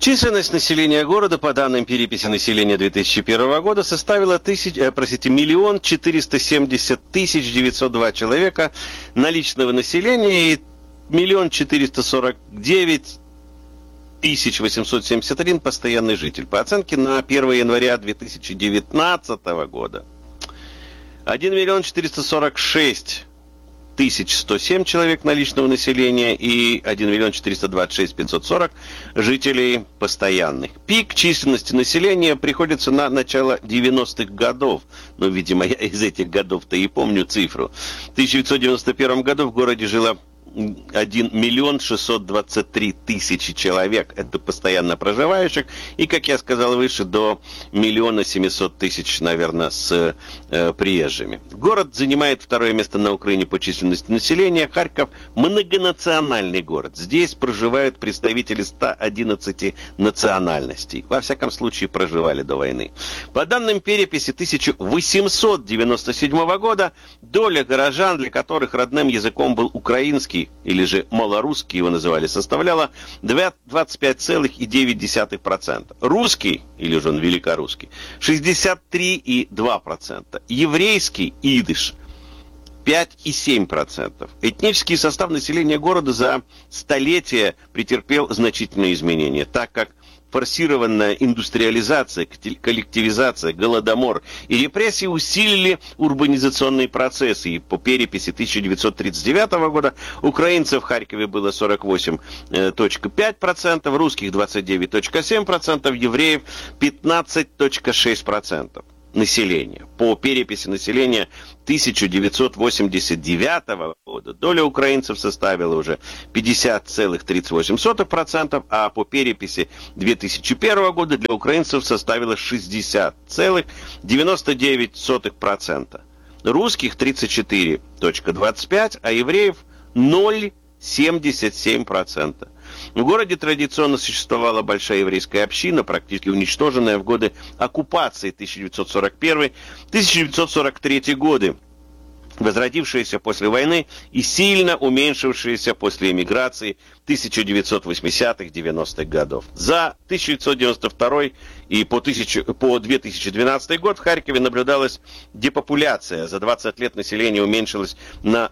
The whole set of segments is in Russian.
Численность населения города по данным переписи населения 2001 года составила 1 470 902 человека наличного населения и 1 449 871 постоянный житель. По оценке на 1 января 2019 года 1 446 107 человек наличного населения и 1 426 540 жителей постоянных. Пик численности населения приходится на начало 90-х годов. Но, видимо, я из этих годов-то и помню цифру. В 1991 году в городе жило 1 623 000 человек. Это постоянно проживающих. И, как я сказал выше, до 1 700 000, наверное, с приезжими. Город занимает второе место на Украине по численности населения. Харьков – многонациональный город. Здесь проживают представители 111 национальностей. Во всяком случае, проживали до войны. По данным переписи 1897 года, доля горожан, для которых родным языком был украинский, или же малорусский его называли, составляла 25,9%. Русский, или же он великорусский, 63,2%. Еврейский, идыш, 5,7%. Этнический состав населения города за столетия претерпел значительные изменения, так как форсированная индустриализация, коллективизация, голодомор и репрессии усилили урбанизационные процессы. И по переписи 1939 года украинцев в Харькове было 48,5%, русских 29,7%, евреев 15,6% населения. По переписи населения 1989 года доля украинцев составила уже 50,38%, а по переписи 2001 года для украинцев составила 60,99%. Русских 34,25%, а евреев 0,77%. В городе традиционно существовала большая еврейская община, практически уничтоженная в годы оккупации 1941-1943 годы, возродившаяся после войны и сильно уменьшившаяся после эмиграции 1980-90-х годов. За 1992 и по 2012 год в Харькове наблюдалась депопуляция. За 20 лет население уменьшилось на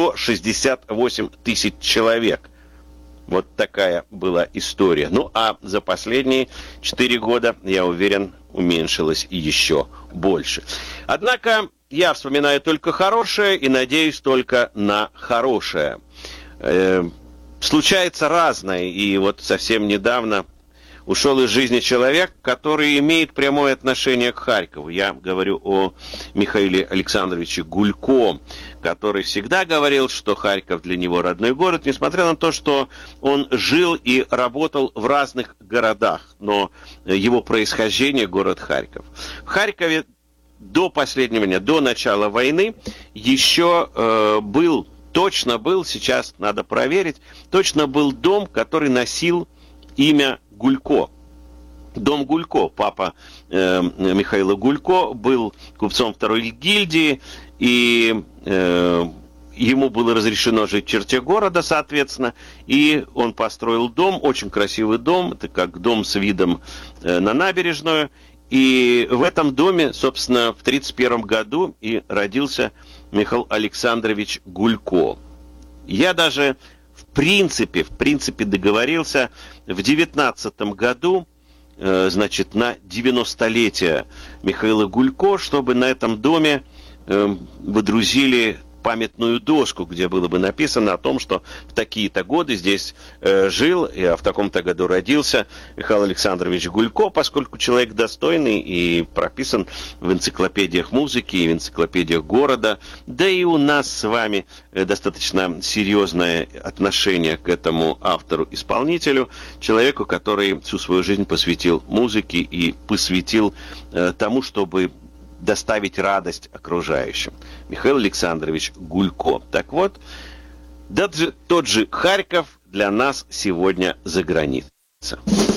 168 тысяч человек. Вот такая была история. Ну, а за последние 4 года, я уверен, уменьшилось еще больше. Однако я вспоминаю только хорошее и надеюсь только на хорошее. Случается разное, и вот совсем недавно ушел из жизни человек, который имеет прямое отношение к Харькову. Я говорю о Михаиле Александровиче Гулько, который всегда говорил, что Харьков для него родной город, несмотря на то, что он жил и работал в разных городах, но его происхождение – город Харьков. В Харькове до последнего дня, до начала войны, еще точно был, сейчас надо проверить, точно был дом, который носил имя Гулько. Дом Гулько. Папа Михаила Гулько был купцом второй гильдии, и ему было разрешено жить в черте города, соответственно, и он построил дом, очень красивый дом, это как дом с видом на набережную, и в этом доме, собственно, в 1931 году и родился Михаил Александрович Гулько. Я даже в принципе договорился в 19 году, значит, на 90-летие Михаила Гулько, чтобы на этом доме водрузили памятную доску, где было бы написано о том, что в такие-то годы здесь жил, и в таком-то году родился Михаил Александрович Гулько, поскольку человек достойный и прописан в энциклопедиях музыки и в энциклопедиях города, да и у нас с вами достаточно серьезное отношение к этому автору-исполнителю, человеку, который всю свою жизнь посвятил музыке и посвятил тому, чтобы доставить радость окружающим. Михаил Александрович Гулько. Так вот, даже тот же Харьков для нас сегодня за границей.